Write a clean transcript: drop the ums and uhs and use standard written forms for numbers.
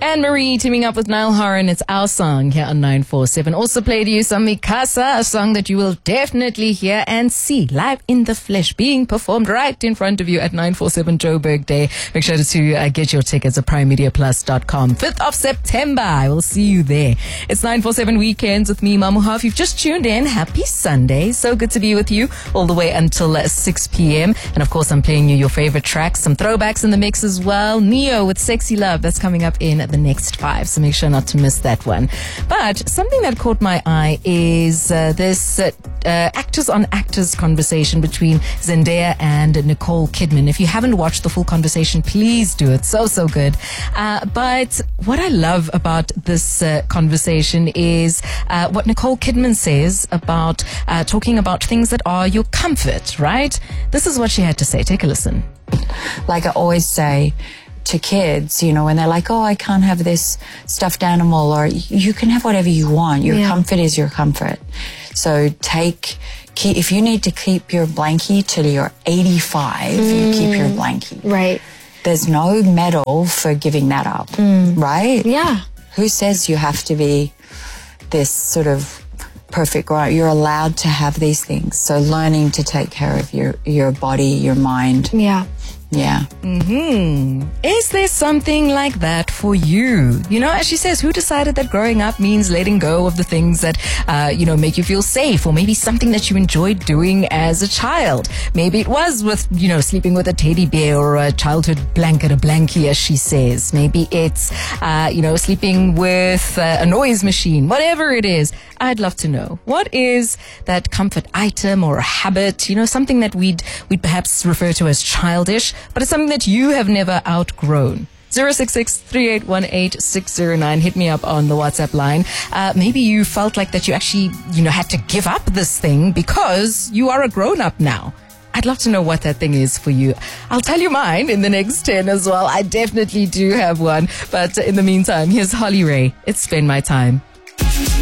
Anne-Marie teaming up with Niall Horan. It's our song here on 947. Also played you some Mikasa, a song that you will definitely hear and see live in the flesh being performed right in front of you at 947 Joburg Day. Make sure to get your tickets at primemediaplus.com. 5th of September. I will see you there. It's 947 Weekends with me, Mamuha. If you've just tuned in, happy Sunday. So good to be with you all the way until 6 p.m. And of course, I'm playing you your favorite tracks, some throwbacks in the mix as well. Neo with Sexy Love. That's coming up in the next 5, so make sure not to miss that one. But something that caught my eye is this actors on actors conversation between Zendaya and Nicole Kidman. If you haven't watched the full conversation, please do it. So good. But what I love about this conversation is what Nicole Kidman says about talking about things that are your comfort, right? This is what she had to say. Take a listen. Like I always say to kids, you know, when they're like, oh, I can't have this stuffed animal, or you can have whatever you want. Your comfort is your comfort. So if you need to keep your blankie till you're 85, you keep your blankie. Right. There's no medal for giving that up, right? Yeah. Who says you have to be this sort of perfect grown? You're allowed to have these things. So learning to take care of your body, your mind. Yeah. Yeah. Is there something like that for you? You know, as she says, who decided that growing up means letting go of the things that, make you feel safe, or maybe something that you enjoyed doing as a child? Maybe it was with, sleeping with a teddy bear or a childhood blanket, a blankie, as she says. Maybe it's, sleeping with a noise machine, whatever it is. I'd love to know. What is that comfort item or a habit, something that we'd perhaps refer to as childish, but it's something that you have never outgrown. 066-3818-609. Hit me up on the WhatsApp line. Maybe you felt like that you actually, had to give up this thing because you are a grown-up now. I'd love to know what that thing is for you. I'll tell you mine in the next 10 as well. I definitely do have one. But in the meantime, here's Holly Ray. It's Spend My Time.